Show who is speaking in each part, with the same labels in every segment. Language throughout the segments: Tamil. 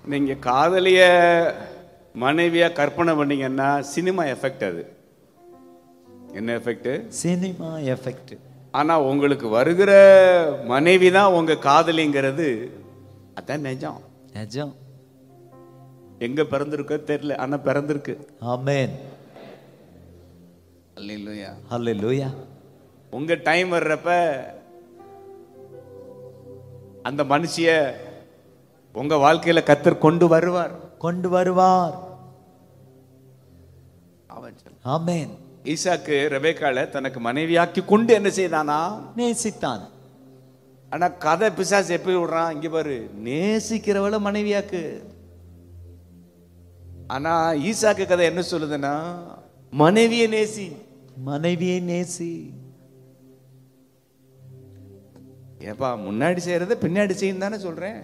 Speaker 1: நீங்க காதலிய மனைவியா கற்பனை பண்ணீங்கன்னா சினிமா எஃபெக்ட். அது என்ன எஃபெக்ட்?
Speaker 2: Cinema effect.
Speaker 1: ஆனா உங்களுக்கு வருகிற மனைவி தான் உங்க காதலிங்கிறது, அதான் நிஜம்.
Speaker 2: நிஜம்.
Speaker 1: எங்க பிறந்திருக்கோ தெரியல, ஆனா பிறந்திருக்கு.
Speaker 2: ஆமென்.
Speaker 1: அல்லேலூயா.
Speaker 2: ஹல்லேலூயா.
Speaker 1: உங்க டைம் வர்றப்ப அந்த மனுஷிய உங்க வாழ்க்கையில கர்த்தர் கொண்டு வருவார்.
Speaker 2: கொண்டு வருவார்.
Speaker 1: அவன்
Speaker 2: ஆமென்.
Speaker 1: ஈசாக்கு ரெபேக்காளை தனக்கு மனைவியாக்கி கொண்டு என்ன செய்தானா?
Speaker 2: நேசித்தான்.
Speaker 1: ஆனா கதை பிசாசு எப்படி விடுறான்? இங்க பாரு, நேசிக்கிறவள மனைவியாக்கு. ஆனா ஈசாக்கு கதை என்ன சொல்லுதுன்னா, மனைவியை நேசி.
Speaker 2: மனைவியை நேசி.
Speaker 1: ஏப்பா, முன்னாடி செய்யறத பின்னாடி செய்யும் தானே சொல்றேன்.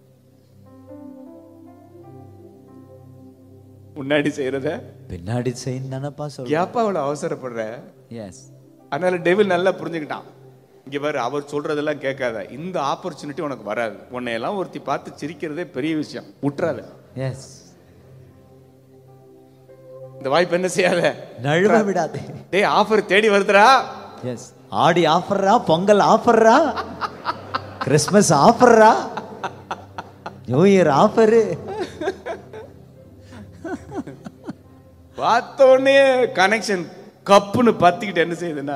Speaker 1: முன்னாடி செய்யறத
Speaker 2: பின்னாடி செய்யும் தானப்பா சொல்றேன்.
Speaker 1: ஏப்பா அவ்வளவு அவசரப்படுற?
Speaker 2: எஸ்.
Speaker 1: அதனால டெவில் நல்லா புரிஞ்சுக்கிட்டான். இங்க பாரு, அவர் சொல்றதெல்லாம் கேட்காத, இந்த ஆப்பர்ச்சுனிட்டி உனக்கு வராது. உன்னை எல்லாம் ஒருத்தி பார்த்து சிரிக்கிறதே பெரிய விஷயம், விட்டுறாத.
Speaker 2: எஸ்.
Speaker 1: இந்த வாய்ப்பு என்ன செய்யாத,
Speaker 2: நழுவ விடாதே.
Speaker 1: டேய், ஆஃபர் தேடி வருதுடா.
Speaker 2: எஸ். ஆடி ஆஃபர்ரா, Pongal ஆஃபர்ரா, Christmas ஆஃபர்ரா, new year offer.
Speaker 1: பார்த்த உடனே கனெக்ஷன் கப்புன்னு பத்திக்கிட்டு என்ன செய்யுதுன்னா,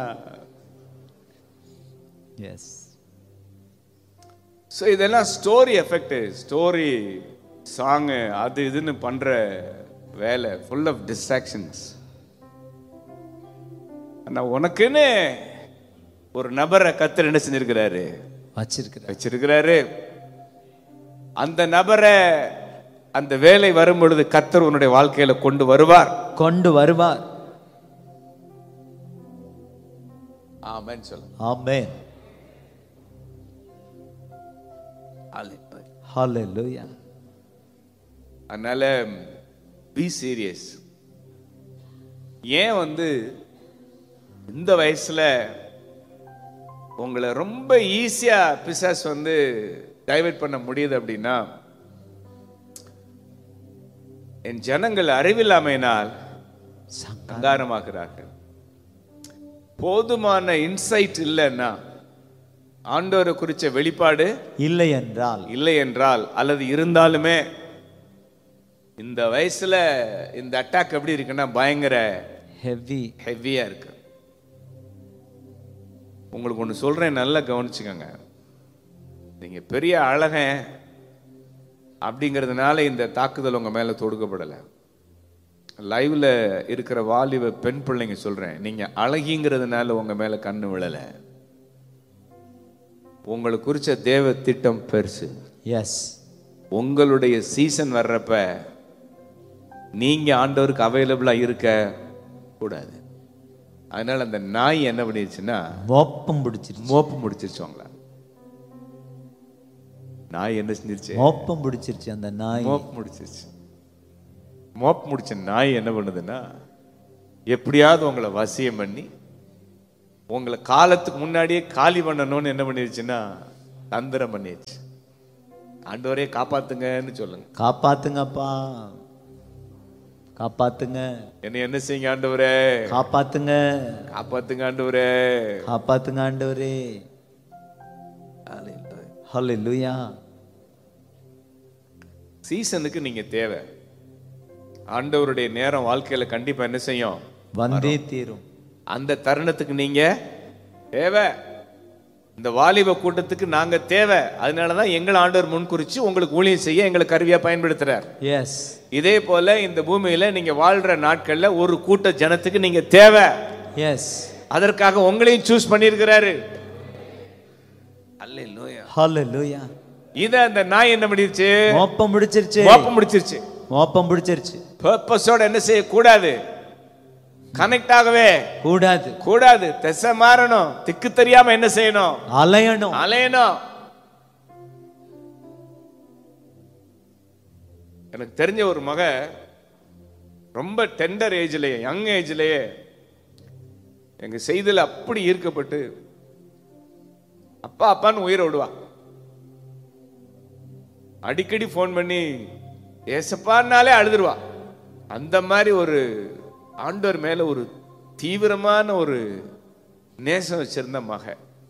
Speaker 2: எஸ்.
Speaker 1: ஸோ இதெல்லாம் ஸ்டோரி எஃபெக்ட், ஸ்டோரி சாங்கு அது இதுன்னு பண்ற வேலை, ஃபுல் ஆஃப் டிஸ்ட்ராக்ஷன்ஸ். ஆனால் உனக்குன்னு ஒரு நபரை கர்த்தர் என்ன செஞ்சிருக்கிறாரு? வச்சிருக்கிறாரு. அந்த நபரை அந்த வேலை வரும் பொழுது கர்த்தர் உன்னுடைய வாழ்க்கையில கொண்டு வருவார். ஆமென் சொல்லு.
Speaker 2: ஆமென். ஹல்லேலூயா.
Speaker 1: அதனால பி சீரியஸ். ஏன் இந்த வயசுல உங்களை ரொம்ப ஈஸியா பிசாஸ் டைவர்ட் பண்ண முடியுது அப்படின்னா, என் ஜனங்கள் அறிவில்லாமையினால் சங்காரமாகிறார்கள். போதுமான இன்சைட் இல்லைன்னா, ஆண்டவரை குறிச்ச வெளிப்பாடு இல்லை என்றால் அல்லது இருந்தாலுமே, இந்த வயசுல இந்த அட்டாக் எப்படி இருக்குன்னா பயங்கர ஹெவியா இருக்கு. உங்களுக்கு ஒன்று சொல்றேன், நல்லா கவனிச்சுக்கோங்க. நீங்க பெரிய அழகன் அப்படிங்கிறதுனால இந்த தாக்குதல் உங்க மேல தொடுக்கப்படலை. லைவ்ல இருக்கிற வாலிப பெண் பிள்ளைங்க சொல்றேன், நீங்க அழகிங்கிறதுனால உங்க மேல கண்ணு விழல. உங்களை குறிச்ச தேவ திட்டம் பெருசு.
Speaker 2: எஸ்.
Speaker 1: உங்களுடைய சீசன் வர்றப்ப நீங்க ஆண்டவருக்கு அவைலபிளா இருக்க கூடாது. அதனால அந்த நாய் என்ன பண்ணிருச்சுன்னா மோப்பம் முடிச்சிருச்சு. அவங்கள நாய் என்ன செஞ்சிருச்சு?
Speaker 2: மோப்பம் முடிச்சிருச்சு. அந்த நாய்
Speaker 1: மோப்பம் முடிச்ச நாய் என்ன பண்ணுதுன்னா, எப்படியாவது உங்களை வசியம் பண்ணி உங்களை காலத்துக்கு முன்னாடியே காலி பண்ணணும்னு என்ன பண்ணிருச்சுன்னா தந்திரம் பண்ணிருச்சு. ஆண்டவரே காப்பாத்துங்கன்னு சொல்லுங்க.
Speaker 2: காப்பாத்துங்கப்பா, காப்பாத்துங்க.
Speaker 1: என்ன செய்யுங்க ஆண்டவரே?
Speaker 2: காப்பாத்துங்க
Speaker 1: ஆண்டவரே,
Speaker 2: காப்பாத்துங்க ஆண்டவரே. ஹல்லேலூயா.
Speaker 1: சீசனுக்கு நீங்க தேவை. ஆண்டவருடைய நேரம் வாழ்க்கையில கண்டிப்பா என்ன செய்யும்?
Speaker 2: வந்தே தீரும்.
Speaker 1: அந்த தருணத்துக்கு நீங்க தேவை. இந்த வாலிப கூட்டத்துக்கு நாங்க தேவை. அதனாலதான் எங்களை ஆண்டவர் முன்குறிச்சு உங்களுக்கு ஊழியம் செய்ய எங்களை கருவியா பயன்படுத்துறார்.
Speaker 2: எஸ்.
Speaker 1: இதே போல இந்த பூமியில நீங்க வாழ்ற நாட்கள்ல ஒரு கூட்ட ஜனத்துக்கு நீங்க தேவை.
Speaker 2: எஸ்.
Speaker 1: அதற்காக உங்களையும் சூஸ் பண்ணியிருக்கிறாரு. அல்லேலூயா.
Speaker 2: ஹல்லேலூயா.
Speaker 1: இத அந்த நாய் என்ன பண்ணிருச்சு?
Speaker 2: மோப்பம் முடிச்சிருச்சு.
Speaker 1: பர்பஸோட என்ன செய்ய கூடாது? கனெக்ட் ஆகவே கூடாது. திசை மாறணும். திக்கு தெரியாம என்ன செய்யணும்? அலையணும். எனக்கு தெரிஞ்ச ஒரு மக ரொம்ப டெண்டர் ஏஜ்லயே, யங் ஏஜ்லயே எங்க செய்தியில் அப்படி ஈர்க்கப்பட்டு அப்பா அப்பான்னு உயிரை விடுவா. அடிக்கடி போன் பண்ணி ஏசப்பான்னாலே அழுதுருவா. அந்த மாதிரி ஒரு ஆண்டவர் மேல ஒரு தீவிரமான ஒரு நேசம் வச்சிருந்த மக.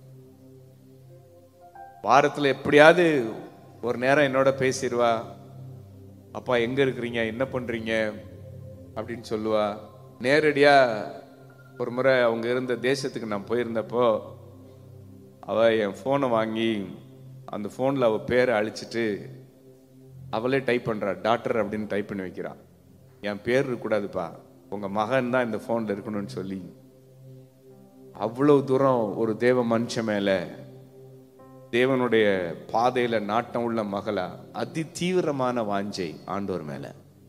Speaker 1: வாரத்துல எப்படியாவது ஒரு நேரம் என்னோட பேசிடுவா. அப்பா எங்க இருக்கிறீங்க, என்ன பண்றீங்க அப்படின்னு சொல்லுவா. நேரடியா ஒரு முறை அவங்க இருந்த தேசத்துக்கு நான் போயிருந்தப்போ அவ என் போனை வாங்கி அந்த போன்ல அவ பேரை அழிச்சிட்டு அவளே டைப் பண்றா, டாக்டர் அப்படின்னு டைப் பண்ணி வைக்கிறா. என் பேர் இருக்கக்கூடாதுப்பா, உங்க மகன் தான் இந்த போன்ல இருக்கணும்னு சொல்லி அவ்வளவு தூரம் ஒரு தேவ மனுஷன் மேல, தேவனுடைய பாதையில நாட்டம் உள்ள மகளா, அதி தீவிரமான வாஞ்சை ஆண்டவர் மேல.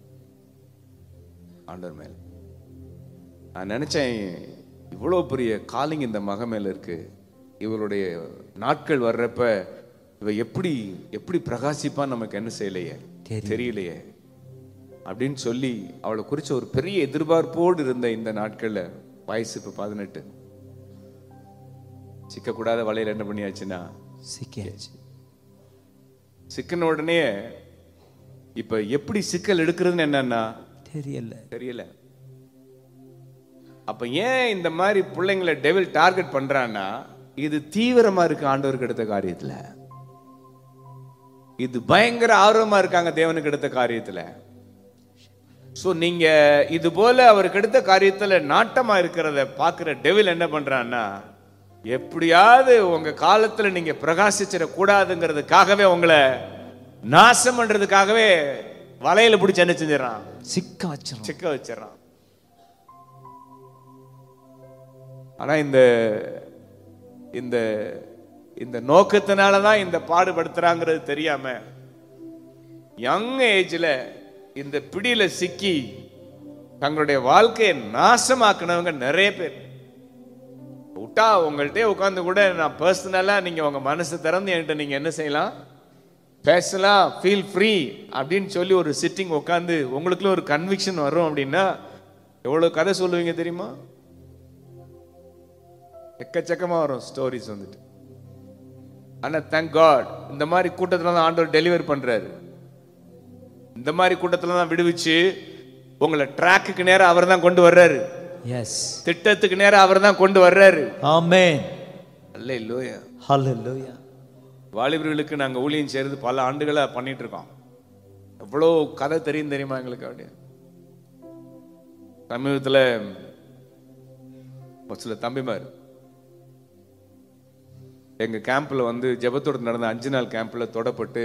Speaker 1: ஆண்டவர் மேல நான் நினைச்சேன், இவ்வளவு பெரிய காலிங் இந்த மக மேல இருக்கு. இவளுடைய நாட்கள் வர்றப்ப இவ எப்படி எப்படி பிரகாசிப்பா நமக்கு என்ன செய்யலையே தெரியலையே அப்படின்னு சொல்லி அவளை குறிச்ச ஒரு பெரிய எதிர்பார்ப்போடு இருந்த இந்த நாட்கள்ல வயசு இப்ப 18. சிக்கக்கூடாத வலையில என்ன பண்ணியாச்சுன்னா
Speaker 2: சிக்கியாச்சு.
Speaker 1: சிக்கன உடனே இப்ப எப்படி சிக்கல் எடுக்கிறதுன்னு என்னன்னா தெரியல. அப்ப ஏன் இந்த மாதிரி பிள்ளைங்களை டெவில் டார்கெட் பண்றான்னா, இது தீவிரமா இருக்கு ஆண்டவருக்கு எடுத்த காரியத்துல, இது பயங்கர ஆர்வமா இருக்காங்க தேவனுக்கு எடுத்த காரியத்துல. சோ நீங்க இது போல அவருக்கு எடுத்த காரியத்துல நாட்டமா இருக்கிறத பாக்குற டெவில் என்ன பண்றான்னா, எப்படியாவது உங்க காலத்துல நீங்க பிரகாசிச்சிட கூடாதுங்கிறதுக்காகவே உங்களை நாசம் பண்றதுக்காகவே வலையில பிடிச்சு என்ன செஞ்சிடறான், சிக்க வச்சிடறான். ஆனா இந்த இந்த இந்த நோக்கத்தினாலதான் இந்த பாடுபடுத்துறாங்கிறது தெரியாம யங் ஏஜ்ல இந்த பிடியில சிக்கி தங்களுடைய வாழ்க்கையை நாசமாக்குனவங்க நிறைய பேர். விட்டா உங்கள்கிட்ட உட்கார்ந்து கூட நான் பர்சனலா நீங்க உங்க மனசு திறந்து என்கிட்ட நீங்க என்ன செய்யலாம், பேசலாம், ஃபீல் ஃப்ரீ அப்படின்னு சொல்லி ஒரு சிட்டிங் உட்காந்து உங்களுக்குள்ள ஒரு கன்விக்ஷன் வரும் அப்படின்னா எவ்வளவு கதை சொல்லுவீங்க தெரியுமா? எக்கச்சக்கமா வரும் ஸ்டோரிஸ் வந்துட்டு. ஆனா தேங்க் காட் இந்த மாதிரி கூட்டத்துல தான் ஆண்டவர் டெலிவர் பண்றாரு. இந்த மாதிரி கூட்டத்துல தான் விடுவிச்சு உங்களை ட்ராக்குக்கு நேரம் அவர் தான் கொண்டு வர்றாரு. திட்டத்துக்கு நேரம் அவர் தான் கொண்டு வர்றாரு.
Speaker 2: ஆமென்.
Speaker 1: அல்லேலூயா.
Speaker 2: ஹல்லேலூயா.
Speaker 1: வாலிபர்களுக்கு நாங்க ஊழியம் செய்யறது பல ஆண்டுகளா பண்ணிட்டு இருக்கோம். எவ்வளவு கதை தெரியும் தெரியுமா எங்களுக்கு. அப்படியே சமீபத்துல சில தம்பிமார் எங்க கேம்ப்ல வந்து ஜெபத்தோடு நடந்த 5 நாள் கேம்ப்ல தொடப்பட்டு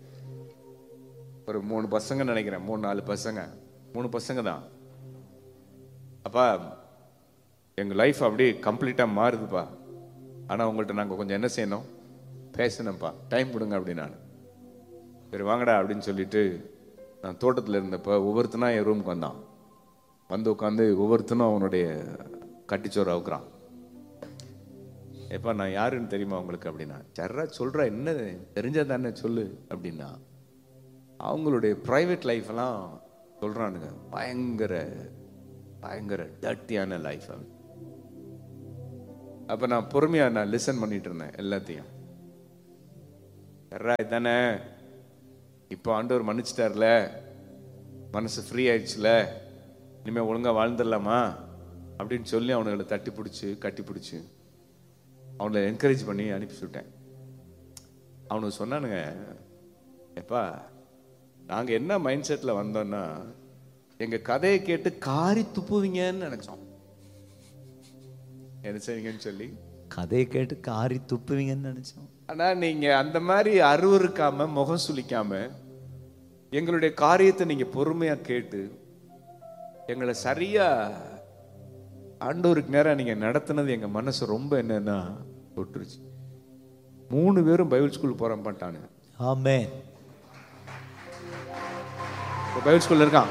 Speaker 1: ஒரு 3 பசங்க நினைக்கிறேன், 3-4 பசங்க, 3 பசங்க தான். அப்பா எங்க லைஃப் அப்படியே கம்ப்ளீட்டா மாறுதுப்பா. ஆனா உங்கள்கிட்ட நாங்க கொஞ்சம் என்ன செய்யணும், பேசணும்ப்பா, டைம் கொடுங்க அப்படின்னு. சரி வாங்கடா அப்படின்னு சொல்லிட்டு நான் தோட்டத்தில் இருந்தப்ப ஒவ்வொருத்தனா என் ரூமுக்கு வந்தான். வந்து உட்காந்து ஒவ்வொருத்தனும் அவனுடைய கட்டிச்சோறு அவுக்குறான். எப்பா நான் யாருன்னு தெரியுமா உங்களுக்கு அப்படின்னா, சர்ரா சொல்றா, என்ன தெரிஞ்சா தானே சொல்லு அப்படின்னா. அவங்களுடைய பிரைவேட் லைஃப் எல்லாம் சொல்றானுங்க. பயங்கர பயங்கர டர்ட்டியான லைஃப். அப்ப நான் பொறுமையா நான் லிசன் பண்ணிட்டு இருந்தேன் எல்லாத்தையும். சர்ரா இதானே, இப்போ ஆண்டவர் மன்னிச்சிட்டார்ல, மனசு ஃப்ரீ ஆயிடுச்சுல, இனிமே ஒழுங்கா வாழ்ந்துடலாமா அப்படின்னு சொல்லி அவனுங்களை தட்டி பிடிச்சி கட்டி பிடிச்சி அவனை என்கரேஜ் பண்ணி அனுப்பிச்சுட்டேன். அவனுக்கு சொன்னானுங்க, எப்பா நாங்க என்ன மைண்ட் செட்ல வந்தோம்னா, எங்க கதையை கேட்டு காரி துப்புவீங்கன்னு நினைச்சோம். என்ன செய்வீங்கன்னு சொல்லி
Speaker 2: கதையை கேட்டு காரி துப்புவீங்கன்னு நினைச்சோம்.
Speaker 1: ஆனா நீங்க அந்த மாதிரி அருவருக்காம முகம் சுளிக்காம எங்களுடைய காரியத்தை நீங்க பொறுமையா கேட்டு எங்களை சரியா ஆண்டவருக்கு நேரம் நீங்க நடத்தினது எங்க மனசு ரொம்ப என்னன்னா தொட்டுருச்சு. 3 பேரும் பைபிள் ஸ்கூல் போறோம் பண்ணிட்டானு.
Speaker 2: ஆமென்.
Speaker 1: பைபிள் ஸ்கூல்ல இருக்கான்.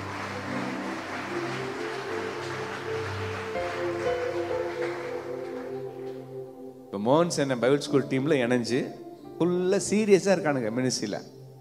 Speaker 1: மோகன்ஸ் என்ன பைபிள் ஸ்கூல் டீம்ல இணைஞ்சு ஃபுல்லா சீரியஸா இருக்கானுங்க மினிஸ்ட்ரியில.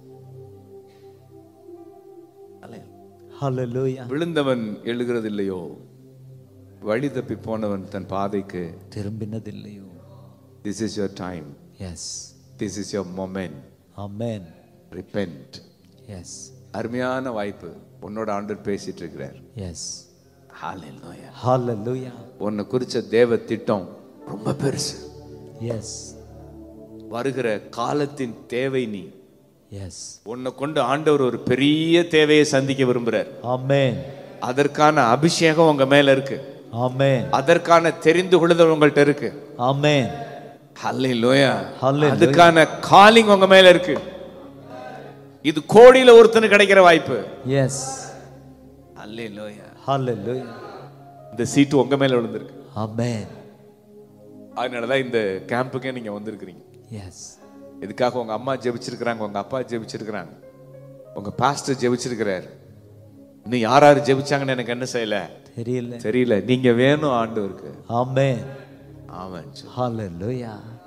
Speaker 2: ஹல்லேலூயா.
Speaker 1: விழுந்தவன் எழுகிறது இல்லையோ, வழி தப்பி போனவன் தன் பாதைக்கு
Speaker 2: திரும்பினதில்லையோ.
Speaker 1: This is your time.
Speaker 2: Yes.
Speaker 1: This is your moment.
Speaker 2: Amen.
Speaker 1: Repent.
Speaker 2: Yes.
Speaker 1: அருமையான வாய்ப்பு. உன்னோட ஆண்டவர் பேசிட்டு இருக்கிறார்.
Speaker 2: எஸ்.
Speaker 1: ஹalleluya.
Speaker 2: ஹalleluya.
Speaker 1: உன்னை குறிச்ச தேவ திட்டம் ரொம்ப பெருசு.
Speaker 2: எஸ்.
Speaker 1: வருகிற காலத்தின் தேவை நீ.
Speaker 2: எஸ்.
Speaker 1: உன்னை கொண்டு ஆண்டவர் ஒரு பெரிய தேவையை சந்திக்க விரும்புறார்.
Speaker 2: ஆமென்.
Speaker 1: அதற்கான அபிஷேகம் உங்க மேல இருக்கு.
Speaker 2: ஆமென்.
Speaker 1: அதற்கான தெரிந்து கொள்ளுதல் உங்கள்ட்ட இருக்கு.
Speaker 2: ஆமென்.
Speaker 1: ஹalleluya.
Speaker 2: ஹalleluya.
Speaker 1: அதுக்கான காலிங் உங்க மேல இருக்கு. இது கோடியில ஒருத்தனுக்கு கிடைக்கிற வாய்ப்பு.
Speaker 2: எஸ்.
Speaker 1: ஹalleluya.
Speaker 2: ஹalleluya.
Speaker 1: இந்த சீட்டு உங்க மேல விழுந்திருக்கு.
Speaker 2: ஆமென்.
Speaker 1: அதனாலதான் இந்த கேம்புக்கே நீங்க வந்திருக்கிறீங்க.
Speaker 2: எஸ்.
Speaker 1: இதுக்காக உங்க அம்மா ஜெபிச்சிருக்கிறாங்க, உங்க அப்பா ஜெபிச்சிருக்கிறாங்க, உங்க பாஸ்டர் ஜெபிச்சிருக்கிறார். இன்னும் யார் யார் ஜெபிச்சாங்கன்னு எனக்கு என்ன செய்யல தெரியல. நீங்க வேணும் ஆண்டவருக்கு.
Speaker 2: ஆமென்.
Speaker 1: ஆமென்.
Speaker 2: ஹalleluya.